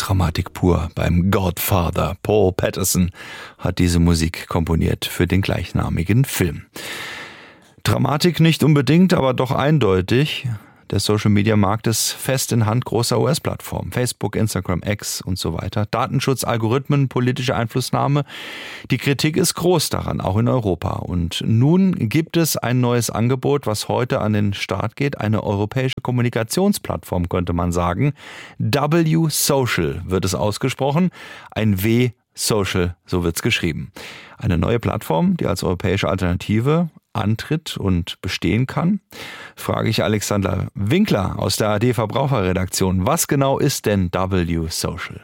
Dramatik pur beim Godfather. Paul Patterson hat diese Musik komponiert für den gleichnamigen Film. Dramatik nicht unbedingt, aber doch eindeutig. Der Social-Media-Markt ist fest in Hand großer US-Plattformen. Facebook, Instagram, X und so weiter. Datenschutz, Algorithmen, politische Einflussnahme. Die Kritik ist groß daran, auch in Europa. Und nun gibt es ein neues Angebot, was heute an den Start geht. Eine europäische Kommunikationsplattform, könnte man sagen. W-Social wird es ausgesprochen. Ein W-Social, so wird es geschrieben. Eine neue Plattform, die als europäische Alternative antritt und bestehen kann, frage ich Alexander Winkler aus der AD Verbraucherredaktion. Was genau ist denn W-Social?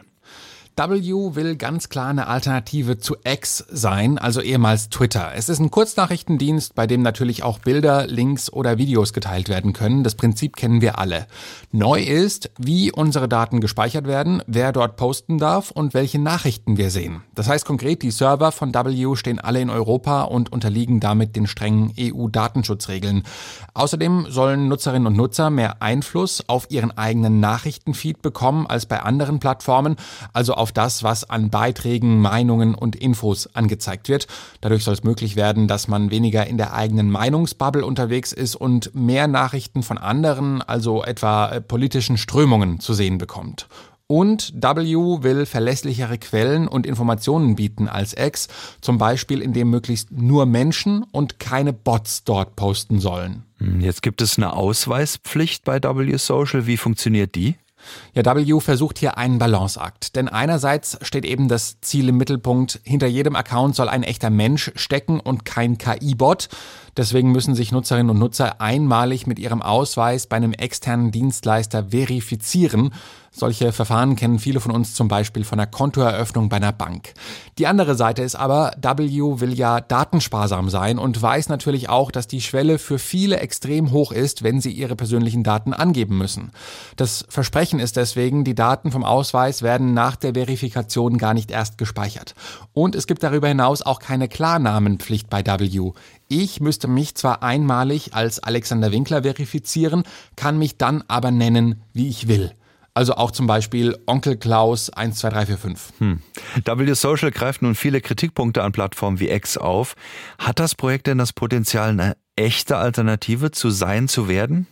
W will ganz klar eine Alternative zu X sein, also ehemals Twitter. Es ist ein Kurznachrichtendienst, bei dem natürlich auch Bilder, Links oder Videos geteilt werden können. Das Prinzip kennen wir alle. Neu ist, wie unsere Daten gespeichert werden, wer dort posten darf und welche Nachrichten wir sehen. Das heißt konkret, die Server von W stehen alle in Europa und unterliegen damit den strengen EU-Datenschutzregeln. Außerdem sollen Nutzerinnen und Nutzer mehr Einfluss auf ihren eigenen Nachrichtenfeed bekommen als bei anderen Plattformen, also auf das, was an Beiträgen, Meinungen und Infos angezeigt wird. Dadurch soll es möglich werden, dass man weniger in der eigenen Meinungsbubble unterwegs ist und mehr Nachrichten von anderen, also etwa politischen Strömungen, zu sehen bekommt. Und W will verlässlichere Quellen und Informationen bieten als X, zum Beispiel indem möglichst nur Menschen und keine Bots dort posten sollen. Jetzt gibt es eine Ausweispflicht bei W-Social. Wie funktioniert die? Ja, W versucht hier einen Balanceakt, denn einerseits steht eben das Ziel im Mittelpunkt, hinter jedem Account soll ein echter Mensch stecken und kein KI-Bot. Deswegen müssen sich Nutzerinnen und Nutzer einmalig mit ihrem Ausweis bei einem externen Dienstleister verifizieren. Solche Verfahren kennen viele von uns zum Beispiel von einer Kontoeröffnung bei einer Bank. Die andere Seite ist aber, W will ja datensparsam sein und weiß natürlich auch, dass die Schwelle für viele extrem hoch ist, wenn sie ihre persönlichen Daten angeben müssen. Das Versprechen ist deswegen, die Daten vom Ausweis werden nach der Verifikation gar nicht erst gespeichert. Und es gibt darüber hinaus auch keine Klarnamenpflicht bei W. Ich müsste mich zwar einmalig als Alexander Winkler verifizieren, kann mich dann aber nennen, wie ich will. Also auch zum Beispiel Onkel Klaus 12345. W-Social greift nun viele Kritikpunkte an Plattformen wie X auf. Hat das Projekt denn das Potenzial, eine echte Alternative zu sein, zu werden?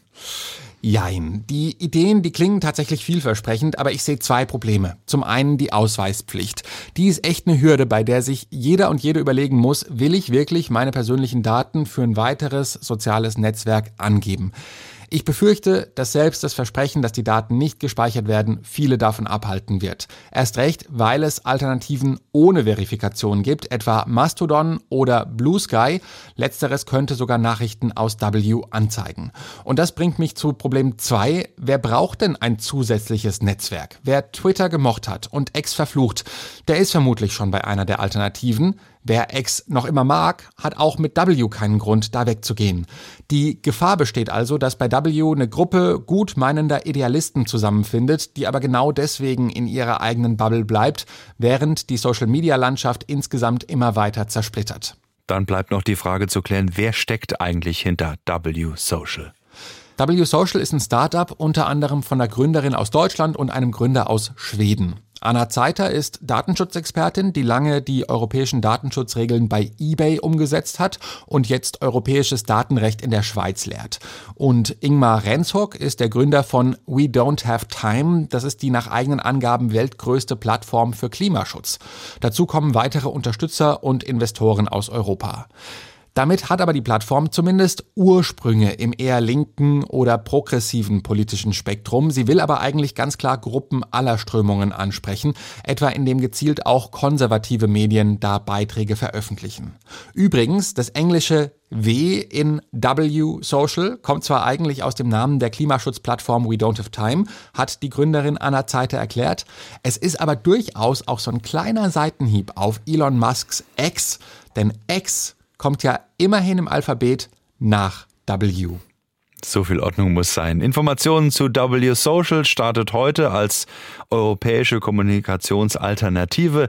Jein. Die Ideen, die klingen tatsächlich vielversprechend, aber ich sehe zwei Probleme. Zum einen die Ausweispflicht. Die ist echt eine Hürde, bei der sich jeder und jede überlegen muss, will ich wirklich meine persönlichen Daten für ein weiteres soziales Netzwerk angeben? Ich befürchte, dass selbst das Versprechen, dass die Daten nicht gespeichert werden, viele davon abhalten wird. Erst recht, weil es Alternativen ohne Verifikation gibt, etwa Mastodon oder Blue Sky. Letzteres könnte sogar Nachrichten aus W anzeigen. Und das bringt mich zu Problem 2. Wer braucht denn ein zusätzliches Netzwerk? Wer Twitter gemocht hat und X verflucht, der ist vermutlich schon bei einer der Alternativen. Wer X noch immer mag, hat auch mit W keinen Grund, da wegzugehen. Die Gefahr besteht also, dass bei W eine Gruppe gut meinender Idealisten zusammenfindet, die aber genau deswegen in ihrer eigenen Bubble bleibt, während die Social-Media-Landschaft insgesamt immer weiter zersplittert. Dann bleibt noch die Frage zu klären, wer steckt eigentlich hinter W-Social? W-Social ist ein Startup, unter anderem von einer Gründerin aus Deutschland und einem Gründer aus Schweden. Anna Zeiter ist Datenschutzexpertin, die lange die europäischen Datenschutzregeln bei eBay umgesetzt hat und jetzt europäisches Datenrecht in der Schweiz lehrt. Und Ingmar Renshok ist der Gründer von We Don't Have Time. Das ist die nach eigenen Angaben weltgrößte Plattform für Klimaschutz. Dazu kommen weitere Unterstützer und Investoren aus Europa. Damit hat aber die Plattform zumindest Ursprünge im eher linken oder progressiven politischen Spektrum. Sie will aber eigentlich ganz klar Gruppen aller Strömungen ansprechen, etwa indem gezielt auch konservative Medien da Beiträge veröffentlichen. Übrigens, das englische W in W-Social kommt zwar eigentlich aus dem Namen der Klimaschutzplattform We Don't Have Time, hat die Gründerin Anna Zeiter erklärt. Es ist aber durchaus auch so ein kleiner Seitenhieb auf Elon Musks X, denn X kommt ja immerhin im Alphabet nach W. So viel Ordnung muss sein. Informationen zu W-Social startet heute als europäische Kommunikationsalternative.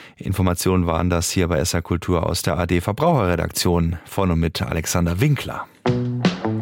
Informationen waren das hier bei SR Kultur aus der AD Verbraucherredaktion von und mit Alexander Winkler.